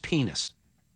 penis.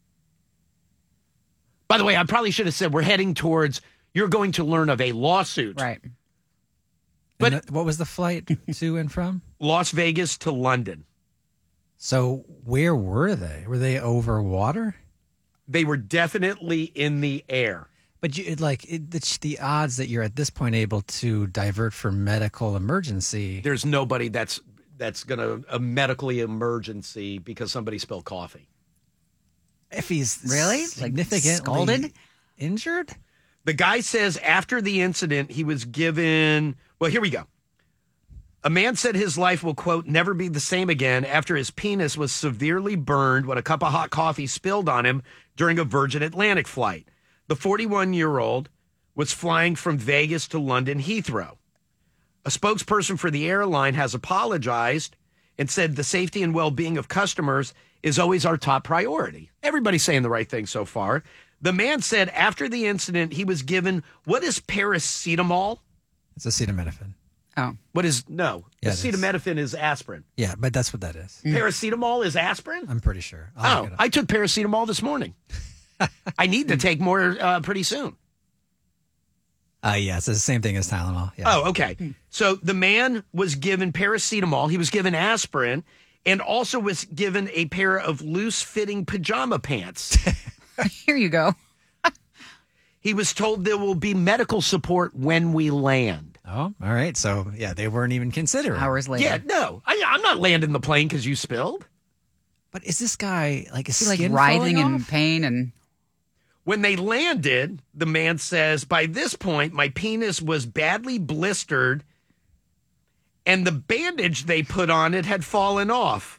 By the way, I probably should have said we're heading towards, you're going to learn of a lawsuit. Right. But what was the flight to and from? Las Vegas to London. So where were they? Were they over water? They were definitely in the air. But the odds that you're at this point able to divert for medical emergency. There's nobody that's going to a medically emergency because somebody spilled coffee. If he's really significantly scalded, injured. The guy says after the incident, he was given. Well, here we go. A man said his life will, quote, never be the same again after his penis was severely burned when a cup of hot coffee spilled on him during a Virgin Atlantic flight. The 41-year-old was flying from Vegas to London Heathrow. A spokesperson for the airline has apologized and said the safety and well-being of customers is always our top priority. Everybody's saying the right thing so far. The man said after the incident, he was given, what is paracetamol? It's acetaminophen. Oh. What is, no, Yeah, acetaminophen is aspirin. Yeah, but that's what that is. Paracetamol is aspirin? I'm pretty sure. I took paracetamol this morning. I need to take more pretty soon. Yeah, it's the same thing as Tylenol. Yeah. Oh, okay. So the man was given paracetamol. He was given aspirin and also was given a pair of loose-fitting pajama pants. Here you go. He was told there will be medical support when we land. Oh, all right. So, yeah, they weren't even considering. Hours later. Yeah, no. I'm not landing the plane because you spilled. But is this guy like Is he like writhing in pain and... When they landed, the man says, by this point, my penis was badly blistered and the bandage they put on it had fallen off.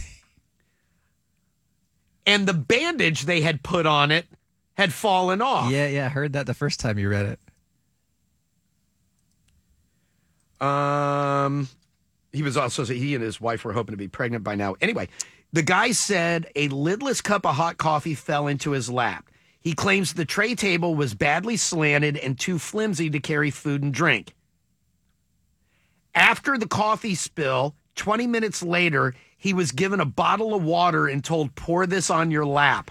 And the bandage they had put on it had fallen off. Yeah, I heard that the first time you read it. He was also, he and his wife were hoping to be pregnant by now. Anyway, the guy said a lidless cup of hot coffee fell into his lap. He claims the tray table was badly slanted and too flimsy to carry food and drink. After the coffee spill, 20 minutes later, he was given a bottle of water and told, pour this on your lap.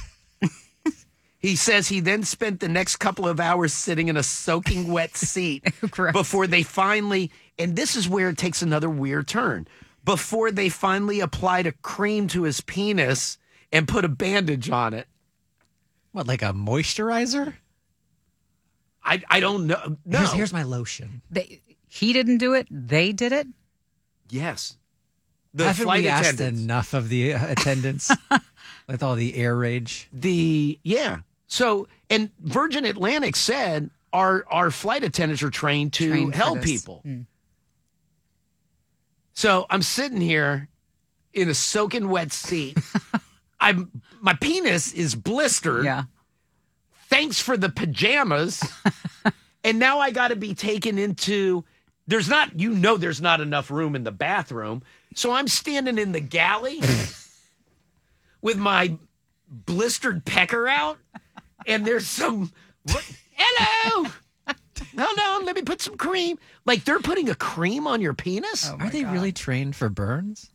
He says he then spent the next couple of hours sitting in a soaking wet seat before they finally, and this is where it takes another weird turn, before they finally applied a cream to his penis and put a bandage on it. What, like a moisturizer? I don't know. No. Here's my lotion. He didn't do it. They did it. Yes. Haven't we asked enough of the attendants with all the air rage? So, and Virgin Atlantic said our flight attendants are trained to help people. Mm. So I'm sitting here in a soaking wet seat. My penis is blistered. Yeah. Thanks for the pajamas. And now I got to be taken into, there's not enough room in the bathroom. So I'm standing in the galley with my blistered pecker out. And there's some, hello. Hold on, let me put some cream. Like they're putting a cream on your penis? Are they really trained for burns?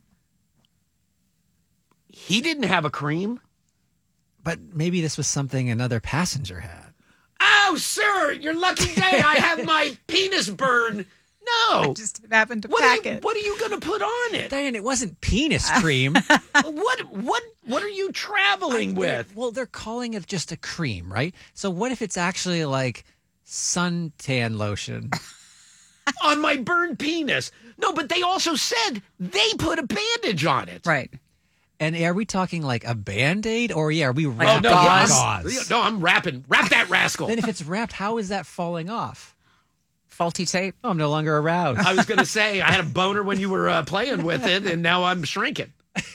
He didn't have a cream. But maybe this was something another passenger had. Oh, sir, your lucky day. I have my penis burned. No. I just happened to pack it. What are you going to put on it? Diane, it wasn't penis cream. What are you traveling with? Well, they're calling it just a cream, right? So what if it's actually like suntan lotion? On my burned penis. No, but they also said they put a bandage on it. Right. And are we talking like a Band-Aid or are we Like wrapping gauze? No, I'm wrapping. Wrap that rascal. Then if it's wrapped, how is that falling off? Faulty tape. Oh, I'm no longer aroused. I was going to say I had a boner when you were playing with it, and now I'm shrinking.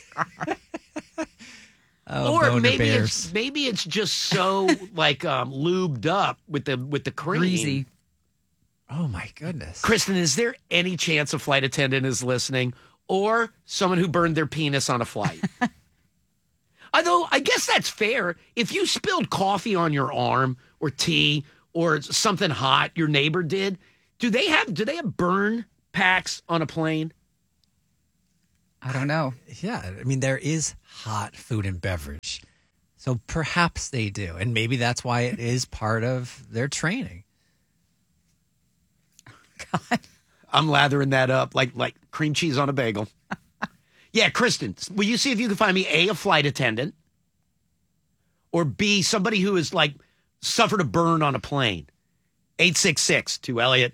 Or maybe it's just so like lubed up with the cream. Greasy. Oh my goodness. Kristen, is there any chance a flight attendant is listening or someone who burned their penis on a flight? Although I guess that's fair. If you spilled coffee on your arm or tea or something hot your neighbor did, do they have burn packs on a plane? I don't know. Yeah, I mean, there is hot food and beverage. So perhaps they do. And maybe that's why it is part of their training. God. I'm lathering that up like cream cheese on a bagel. Yeah, Kristen, will you see if you can find me a flight attendant, or B, somebody who has like suffered a burn on a plane? 866 to Elliot,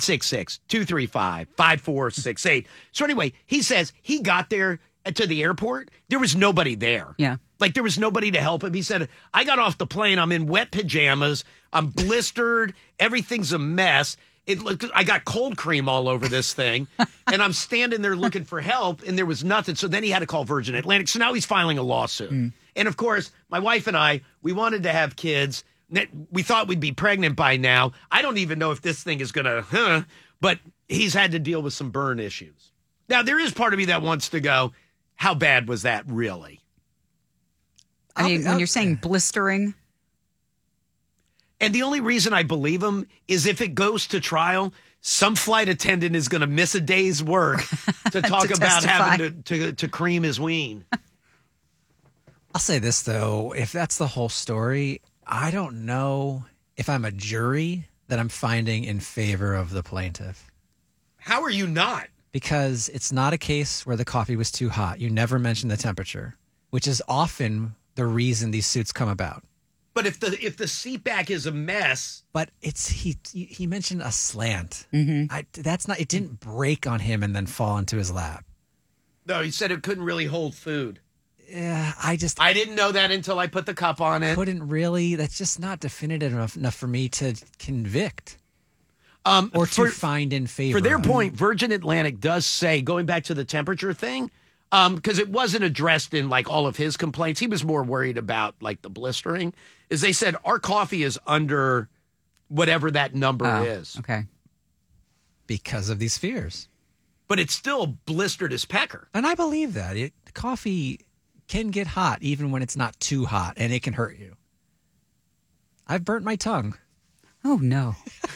866-235-5468. So anyway, he says he got there to the airport. There was nobody there. Yeah. Like there was nobody to help him. He said, I got off the plane. I'm in wet pajamas. I'm blistered. Everything's a mess. I got cold cream all over this thing, and I'm standing there looking for help, and there was nothing. So then he had to call Virgin Atlantic. So now he's filing a lawsuit. And of course, my wife and I, we wanted to have kids. We thought we'd be pregnant by now. I don't even know if this thing is going to, but he's had to deal with some burn issues. Now, there is part of me that wants to go, how bad was that really? I mean, when you're saying blistering. And the only reason I believe him is if it goes to trial, some flight attendant is going to miss a day's work to talk To about testify. having to cream his ween. I'll say this, though. If that's the whole story, I don't know if I'm a jury that I'm finding in favor of the plaintiff. How are you not? Because it's not a case where the coffee was too hot. You never mention the temperature, which is often the reason these suits come about. But if the seat back is a mess, But he mentioned a slant. Mm-hmm. It didn't break on him and then fall into his lap. no, he said it couldn't really hold food. Yeah, I didn't know that until I put the cup on it. couldn't really. That's just not definitive enough for me to convict or to find in favor. For their of. point, Virgin Atlantic does say, going back to the temperature thing, because it wasn't addressed in like all of his complaints. He was more worried about like the blistering. Is they said our coffee is under whatever that number is, Okay. because of these fears. but it's still blistered as pecker. And I believe that. Coffee can get hot even when it's not too hot, and it can hurt you. I've burnt my tongue, Oh, no.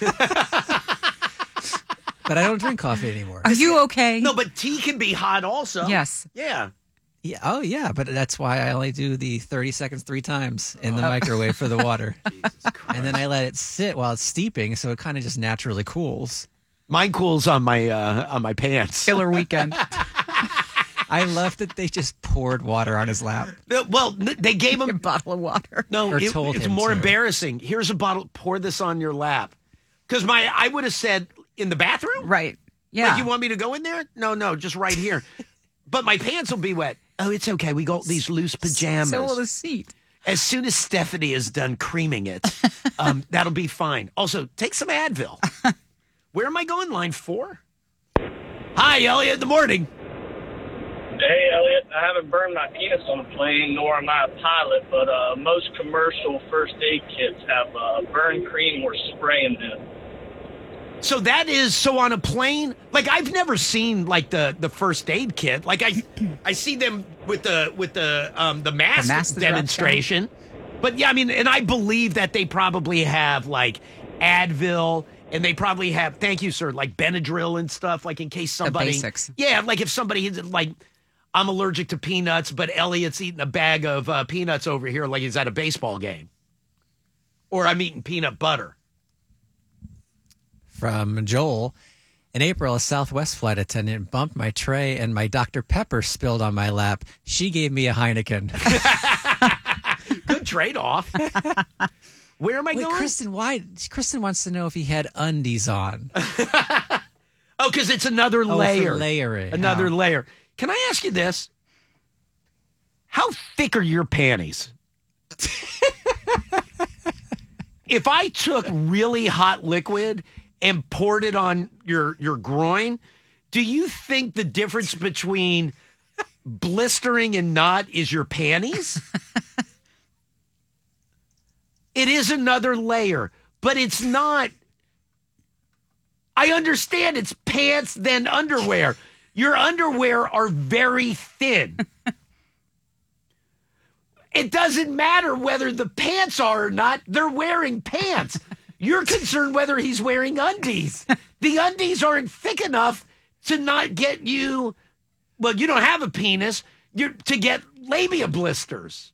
but I don't drink coffee anymore. Are you okay? No, but tea can be hot also. Yes. Yeah. Yeah, oh, yeah, but that's why I only do the 30 seconds 3 times in the microwave for the water. And then I let it sit while it's steeping, so it kind of just naturally cools. Mine cools on my pants. Killer weekend. I love that they just poured water on his lap. Well, they gave A him bottle of water. no. Or told It's him more to. embarrassing. Here's a bottle. Pour this on your lap. Because I would have said in the bathroom. Right. Yeah. Like you want me to go in there? No, just right here. But my pants will be wet. Oh, it's okay. We got these loose pajamas. So will the seat. As soon as Stephanie is done creaming it, that'll be fine. Also, take some Advil. Where am I going? Line 4? Hi, Elliot. In the morning. Hey, Elliot, I haven't burned my penis on a plane, nor am I a pilot, but most commercial first aid kits have burn cream or spray in them. So that is so on a plane. Like I've never seen like the first aid kit. Like I see them with the mask demonstration. But yeah, I mean, and I believe that they probably have like Advil, and they probably have, thank you, sir, like Benadryl and stuff, like in case somebody. basics. Yeah, like if somebody like. I'm allergic to peanuts, but Elliot's eating a bag of peanuts over here like he's at a baseball game. Or I'm eating peanut butter. From Joel, in April, a Southwest flight attendant bumped my tray and my Dr. Pepper spilled on my lap. She gave me a Heineken. Good trade-off. Where am I Wait, going? Kristen wants to know if he had undies on. Oh, because it's another layer. For layering. Another Oh. layer. Can I ask you this? How thick are your panties? If I took really hot liquid and poured it on your groin, do you think the difference between blistering and not is your panties? It is another layer, but it's not. I understand it's pants then underwear. Your underwear are very thin. It doesn't matter whether the pants are or not. They're wearing pants. You're concerned whether he's wearing undies. The undies aren't thick enough to not get you Well, you don't have a penis. You're to get labia blisters.